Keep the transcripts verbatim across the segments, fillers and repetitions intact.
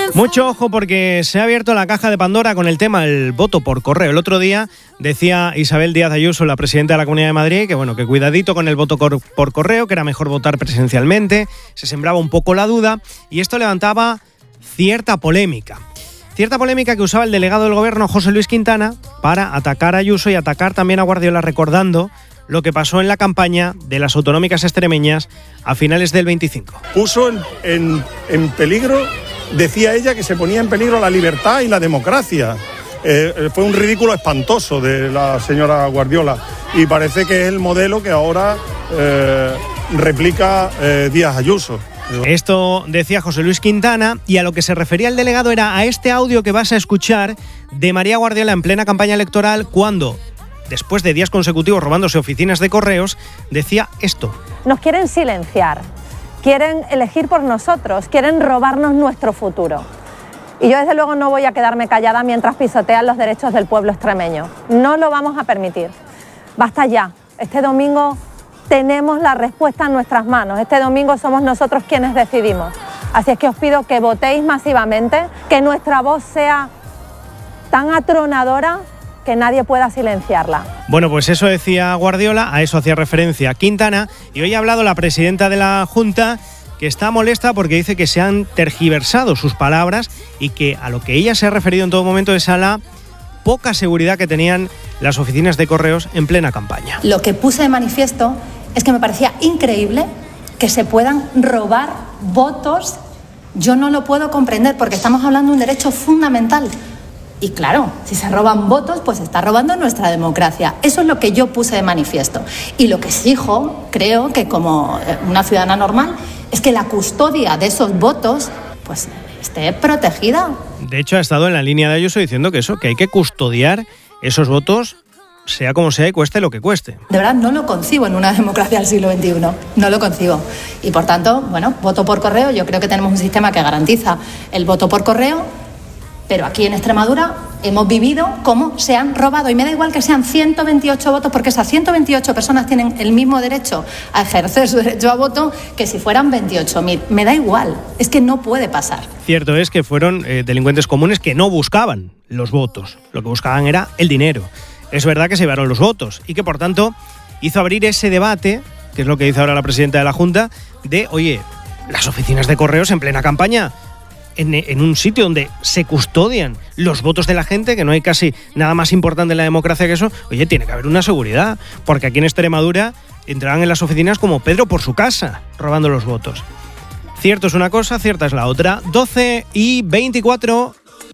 Mucho ojo porque se ha abierto la caja de Pandora con el tema del voto por correo. El otro día decía Isabel Díaz Ayuso, la presidenta de la Comunidad de Madrid, que bueno, que cuidadito con el voto cor- por correo, que era mejor votar presencialmente. Se sembraba un poco la duda y esto levantaba cierta polémica. Cierta polémica que usaba el delegado del gobierno, José Luis Quintana, para atacar a Ayuso y atacar también a Guardiola, recordando lo que pasó en la campaña de las autonómicas extremeñas a finales del veinticinco. Puso en, en, en peligro, decía ella, que se ponía en peligro la libertad y la democracia. Eh, fue un ridículo espantoso de la señora Guardiola y parece que es el modelo que ahora eh, replica eh, Díaz Ayuso. Esto decía José Luis Quintana, y a lo que se refería el delegado era a este audio que vas a escuchar de María Guardiola en plena campaña electoral, cuando, después de días consecutivos robándose oficinas de correos, decía esto. Nos quieren silenciar, quieren elegir por nosotros, quieren robarnos nuestro futuro. Y yo desde luego no voy a quedarme callada mientras pisotean los derechos del pueblo extremeño. No lo vamos a permitir. Basta ya. Este domingo tenemos la respuesta en nuestras manos. Este domingo somos nosotros quienes decidimos. Así es que os pido que votéis masivamente, que nuestra voz sea tan atronadora que nadie pueda silenciarla. Bueno, pues eso decía Guardiola, a eso hacía referencia Quintana, y hoy ha hablado la presidenta de la Junta, que está molesta porque dice que se han tergiversado sus palabras y que a lo que ella se ha referido en todo momento es a la poca seguridad que tenían las oficinas de correos en plena campaña. Lo que puse de manifiesto es que me parecía increíble que se puedan robar votos. Yo no lo puedo comprender porque estamos hablando de un derecho fundamental. Y claro, si se roban votos, pues se está robando nuestra democracia. Eso es lo que yo puse de manifiesto. Y lo que exijo, creo que como una ciudadana normal, es que la custodia de esos votos pues esté protegida. De hecho, ha estado en la línea de Ayuso diciendo que eso, que hay que custodiar esos votos, sea como sea y cueste lo que cueste. De verdad, no lo concibo en una democracia del siglo veintiuno. No lo concibo. Y por tanto, bueno, voto por correo. Yo creo que tenemos un sistema que garantiza el voto por correo, pero aquí en Extremadura hemos vivido cómo se han robado. Y me da igual que sean ciento veintiocho votos, porque esas ciento veintiocho personas tienen el mismo derecho a ejercer su derecho a voto que si fueran veintiocho mil. Me da igual. Es que no puede pasar. Cierto es que fueron eh, delincuentes comunes que no buscaban los votos. Lo que buscaban era el dinero. Es verdad que se llevaron los votos y que, por tanto, hizo abrir ese debate, que es lo que dice ahora la presidenta de la Junta, de, oye, las oficinas de correos en plena campaña, en, en un sitio donde se custodian los votos de la gente, que no hay casi nada más importante en la democracia que eso, oye, tiene que haber una seguridad, porque aquí en Extremadura entrarán en las oficinas como Pedro por su casa, robando los votos. Cierto es una cosa, cierta es la otra. doce y veinticuatro...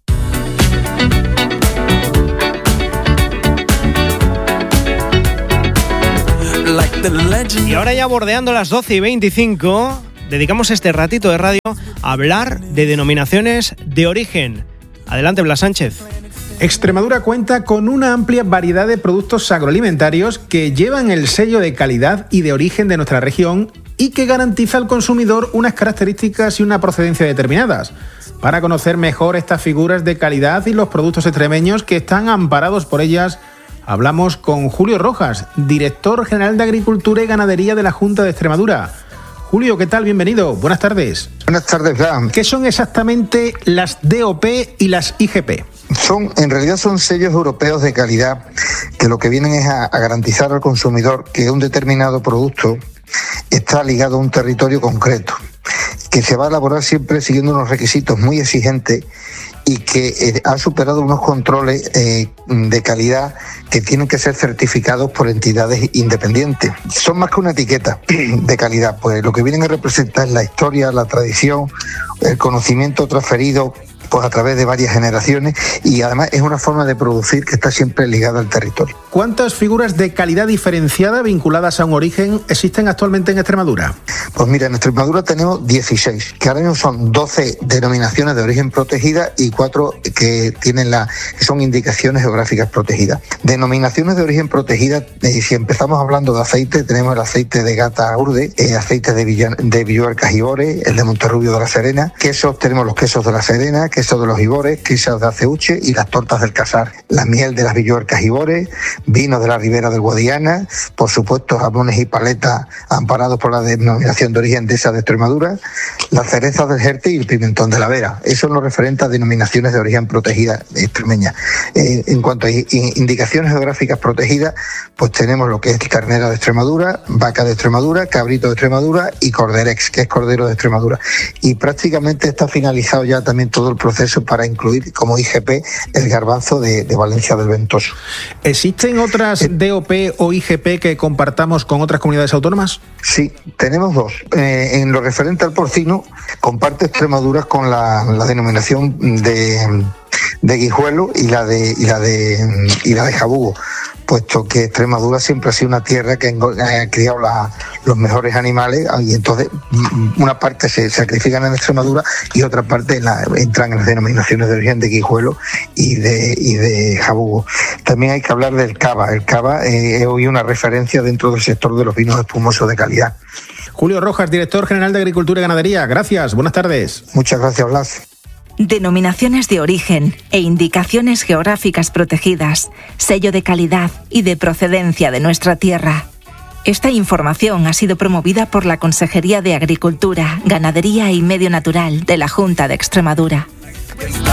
Y ahora ya bordeando las doce y veinticinco, dedicamos este ratito de radio a hablar de denominaciones de origen. Adelante, Blas Sánchez. Extremadura cuenta con una amplia variedad de productos agroalimentarios que llevan el sello de calidad y de origen de nuestra región y que garantiza al consumidor unas características y una procedencia determinadas. Para conocer mejor estas figuras de calidad y los productos extremeños que están amparados por ellas, hablamos con Julio Rojas, director general de Agricultura y Ganadería de la Junta de Extremadura. Julio, ¿qué tal? Bienvenido. Buenas tardes. Buenas tardes, Blas. ¿Qué son exactamente las D O P y las I G P? Son, en realidad son sellos europeos de calidad que lo que vienen es a, a garantizar al consumidor que un determinado producto está ligado a un territorio concreto, que se va a elaborar siempre siguiendo unos requisitos muy exigentes y que eh, ha superado unos controles eh, de calidad que tienen que ser certificados por entidades independientes. Son más que una etiqueta de calidad, pues lo que vienen a representar es la historia, la tradición, el conocimiento transferido pues a través de varias generaciones, y además es una forma de producir que está siempre ligada al territorio. ¿Cuántas figuras de calidad diferenciada vinculadas a un origen existen actualmente en Extremadura? Pues mira, en Extremadura tenemos dieciséis, que ahora mismo son doce denominaciones de origen protegida y cuatro que tienen la que son indicaciones geográficas protegidas. Denominaciones de origen protegida, eh, si empezamos hablando de aceite, tenemos el aceite de Gata Urde, eh, aceite de, Villa, de Villuercas y Ore, el de Monterrubio de la Serena, quesos, tenemos los quesos de la Serena, queso de los Ibores, quesos de Aceuche y las tortas del Casar, la miel de las Villuercas Ibores, vino de la Ribera del Guadiana, por supuesto jamones y paletas amparados por la denominación de origen de esa de Extremadura, las cerezas del Jerte y el pimentón de la Vera. Eso es lo referente a denominaciones de origen protegida extremeña. Eh, en cuanto a indicaciones geográficas protegidas, pues tenemos lo que es carnera de Extremadura, vaca de Extremadura, cabrito de Extremadura y corderex, que es cordero de Extremadura. Y prácticamente está finalizado ya también todo el proceso para incluir como I G P el garbanzo de, de Valencia del Ventoso. ¿Existen otras eh, D O P o I G P que compartamos con otras comunidades autónomas? Sí, tenemos dos. Eh, en lo referente al porcino, comparte Extremadura con la, la denominación de, de guijuelo y la de, y la de, y la de jabugo, puesto que Extremadura siempre ha sido una tierra que ha criado la, los mejores animales, y entonces una parte se sacrifican en Extremadura y otra parte en la, entran en las denominaciones de origen de guijuelo y de, y de jabugo. También hay que hablar del cava. El cava eh, es hoy una referencia dentro del sector de los vinos espumosos de calidad. Julio Rojas, director general de Agricultura y Ganadería. Gracias, buenas tardes. Muchas gracias, Blas. Denominaciones de origen e indicaciones geográficas protegidas, sello de calidad y de procedencia de nuestra tierra. Esta información ha sido promovida por la Consejería de Agricultura, Ganadería y Medio Natural de la Junta de Extremadura.